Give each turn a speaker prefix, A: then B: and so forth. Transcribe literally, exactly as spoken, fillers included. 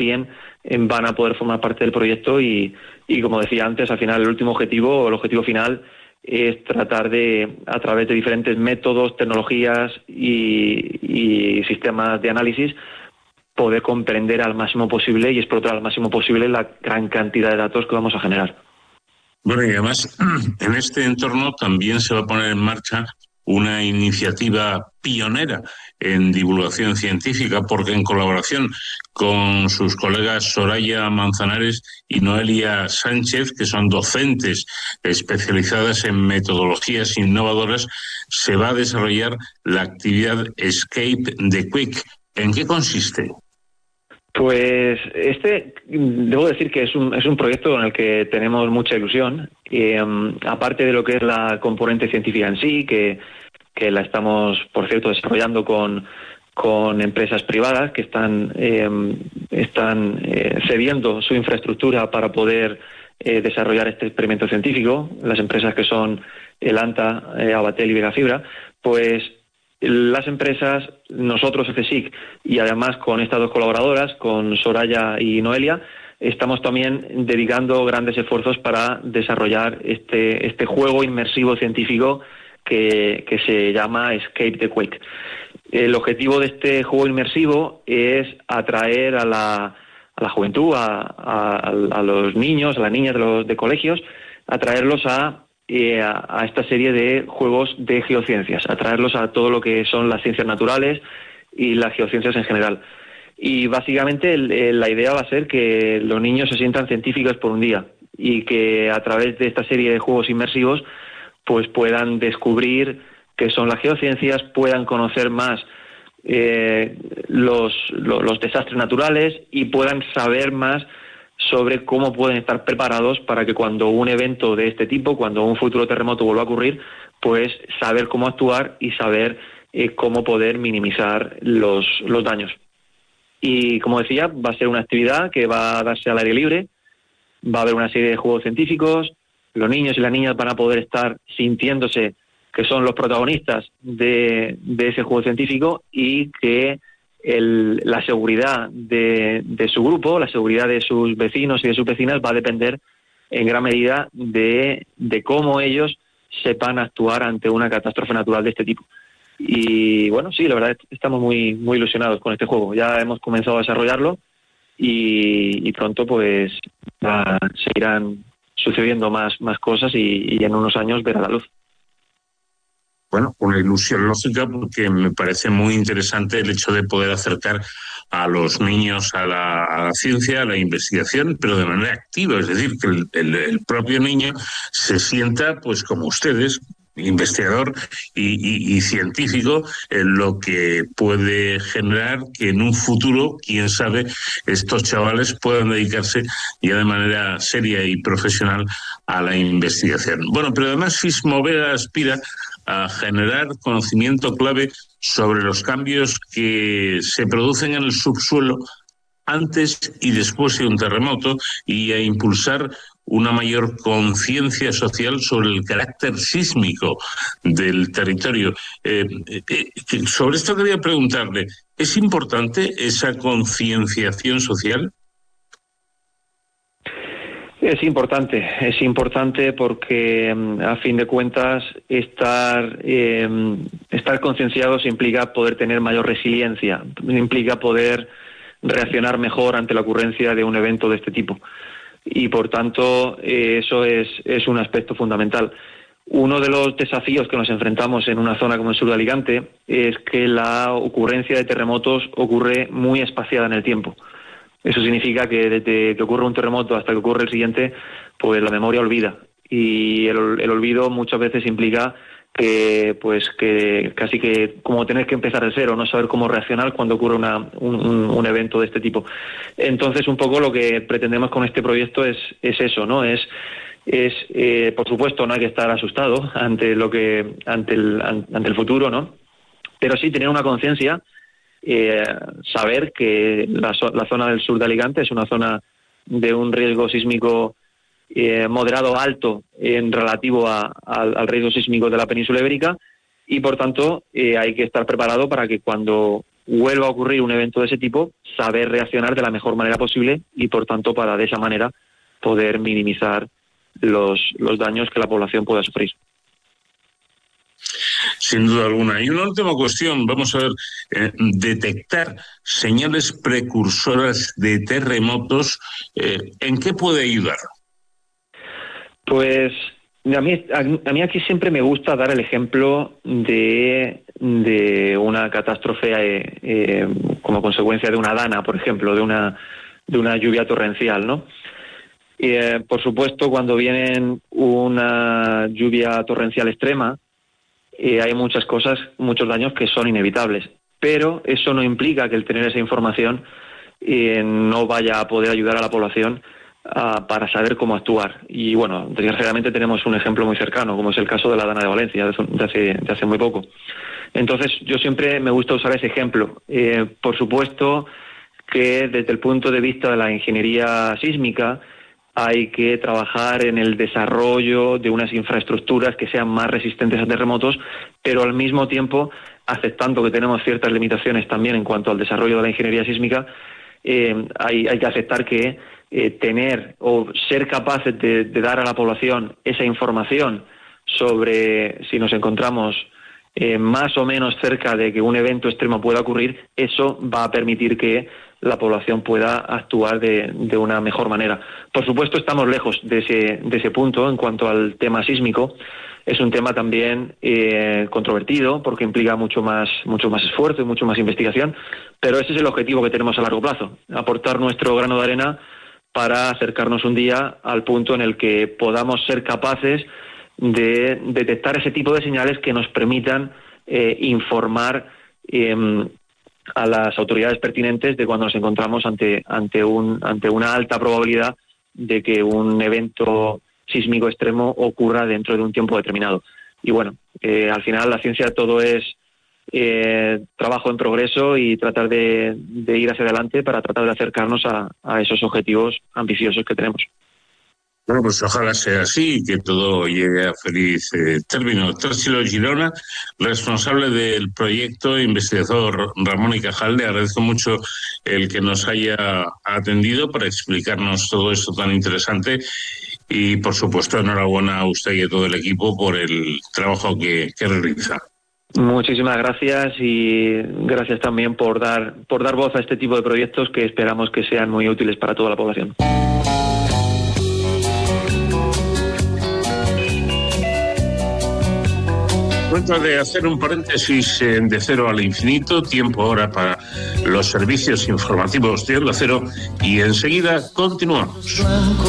A: también eh, van a poder formar parte del proyecto y, y, como decía antes, al final el último objetivo, o el objetivo final, es tratar de, a través de diferentes métodos, tecnologías y, y sistemas de análisis, poder comprender al máximo posible y explotar al máximo posible la gran cantidad de datos que vamos a generar.
B: Bueno, y además, en este entorno también se va a poner en marcha una iniciativa pionera en divulgación científica, porque en colaboración con sus colegas Soraya Manzanares y Noelia Sánchez, que son docentes especializadas en metodologías innovadoras, se va a desarrollar la actividad Escape the Quick. ¿En qué consiste?
A: Pues este, debo decir que es un, es un proyecto en el que tenemos mucha ilusión, eh, aparte de lo que es la componente científica en sí, que, que la estamos, por cierto, desarrollando con, con empresas privadas que están, eh, están eh, cediendo su infraestructura para poder eh, desarrollar este experimento científico, las empresas que son Elanta, eh, Abatel y Vegafibra, pues las empresas, nosotros, C S I C, y además con estas dos colaboradoras, con Soraya y Noelia, estamos también dedicando grandes esfuerzos para desarrollar este, este juego inmersivo científico que, que se llama Escape the Quake. El objetivo de este juego inmersivo es atraer a la, a la juventud, a, a, a los niños, a las niñas de los de colegios, atraerlos a A, a esta serie de juegos de geociencias, atraerlos a todo lo que son las ciencias naturales y las geociencias en general. Y básicamente el, el, la idea va a ser que los niños se sientan científicos por un día y que a través de esta serie de juegos inmersivos pues puedan descubrir qué son las geociencias, puedan conocer más eh, los, los, los desastres naturales y puedan saber más sobre cómo pueden estar preparados para que cuando un evento de este tipo, cuando un futuro terremoto vuelva a ocurrir, pues saber cómo actuar y saber eh, cómo poder minimizar los, los daños. Y como decía, va a ser una actividad que va a darse al aire libre, va a haber una serie de juegos científicos, los niños y las niñas van a poder estar sintiéndose que son los protagonistas de, de ese juego científico y que El, la seguridad de, de su grupo, la seguridad de sus vecinos y de sus vecinas va a depender en gran medida de, de cómo ellos sepan actuar ante una catástrofe natural de este tipo. Y bueno, sí, la verdad estamos muy, muy ilusionados con este juego. Ya hemos comenzado a desarrollarlo y, y pronto pues uh, seguirán sucediendo más, más cosas y, y en unos años verá la luz.
B: Bueno, una ilusión lógica porque me parece muy interesante el hecho de poder acercar a los niños a la, a la ciencia, a la investigación, pero de manera activa, es decir, que el, el, el propio niño se sienta, pues como ustedes, investigador y, y, y científico, en lo que puede generar que en un futuro, quién sabe, estos chavales puedan dedicarse ya de manera seria y profesional a la investigación. Bueno, pero además Fismovera aspira a generar conocimiento clave sobre los cambios que se producen en el subsuelo antes y después de un terremoto y a impulsar una mayor conciencia social sobre el carácter sísmico del territorio. Eh, eh, sobre esto quería preguntarle, ¿es importante esa concienciación social?
A: Es importante, es importante porque a fin de cuentas estar eh, estar concienciados implica poder tener mayor resiliencia, implica poder reaccionar mejor ante la ocurrencia de un evento de este tipo y por tanto eh, eso es, es un aspecto fundamental. Uno de los desafíos que nos enfrentamos en una zona como el sur de Alicante es que la ocurrencia de terremotos ocurre muy espaciada en el tiempo. Eso significa que desde que ocurre un terremoto hasta que ocurre el siguiente, pues la memoria olvida. Y el, el olvido muchas veces implica que, pues, que casi que como tener que empezar de cero, no saber cómo reaccionar cuando ocurre una, un, un evento de este tipo. Entonces, un poco lo que pretendemos con este proyecto es, es eso, ¿no? Es, es eh, por supuesto, no hay que estar asustado ante lo que, ante el, ante el futuro, ¿no? Pero sí tener una conciencia. Eh, saber que la, la zona del sur de Alicante es una zona de un riesgo sísmico eh, moderado alto en relativo a, a, al riesgo sísmico de la península ibérica y por tanto eh, hay que estar preparado para que cuando vuelva a ocurrir un evento de ese tipo, saber reaccionar de la mejor manera posible y, por tanto, para de esa manera poder minimizar los, los daños que la población pueda sufrir.
B: Sin duda alguna. Y una última cuestión, vamos a ver, eh, detectar señales precursoras de terremotos, eh, ¿en qué puede ayudar?
A: Pues a mí, a mí aquí siempre me gusta dar el ejemplo de, de una catástrofe eh, eh, como consecuencia de una dana, por ejemplo, de una, de una lluvia torrencial, ¿no? Y, eh, por supuesto, cuando viene una lluvia torrencial extrema, Eh, hay muchas cosas, muchos daños que son inevitables, pero eso no implica que el tener esa información eh, no vaya a poder ayudar a la población uh, para saber cómo actuar. Y bueno, desgraciadamente tenemos un ejemplo muy cercano, como es el caso de la Dana de Valencia, de hace, de hace muy poco. Entonces, yo siempre me gusta usar ese ejemplo. Eh, por supuesto que desde el punto de vista de la ingeniería sísmica, hay que trabajar en el desarrollo de unas infraestructuras que sean más resistentes a terremotos, pero al mismo tiempo, aceptando que tenemos ciertas limitaciones también en cuanto al desarrollo de la ingeniería sísmica, eh, hay, hay que aceptar que eh, tener o ser capaces de, de dar a la población esa información sobre si nos encontramos eh, más o menos cerca de que un evento extremo pueda ocurrir, eso va a permitir que la población pueda actuar de, de una mejor manera. Por supuesto, estamos lejos de ese, de ese punto en cuanto al tema sísmico. Es un tema también eh, controvertido porque implica mucho más, mucho más esfuerzo y mucho más investigación, pero ese es el objetivo que tenemos a largo plazo, aportar nuestro grano de arena para acercarnos un día al punto en el que podamos ser capaces de detectar ese tipo de señales que nos permitan eh, informar eh, a las autoridades pertinentes de cuando nos encontramos ante ante un ante una alta probabilidad de que un evento sísmico extremo ocurra dentro de un tiempo determinado. Y bueno, eh, al final la ciencia todo es eh, trabajo en progreso y tratar de, de ir hacia adelante para tratar de acercarnos a, a esos objetivos ambiciosos que tenemos.
B: Bueno, pues ojalá sea así y que todo llegue a feliz eh, término. Doctor Silo Girona, responsable del proyecto, investigador Ramón y Cajal, le agradezco mucho el que nos haya atendido para explicarnos todo esto tan interesante y, por supuesto, enhorabuena a usted y a todo el equipo por el trabajo que, que realiza.
A: Muchísimas gracias y gracias también por dar, por dar voz a este tipo de proyectos que esperamos que sean muy útiles para toda la población.
B: Momento de hacer un paréntesis de Cero al Infinito, tiempo ahora para los servicios informativos de Onda Cero y enseguida continuamos.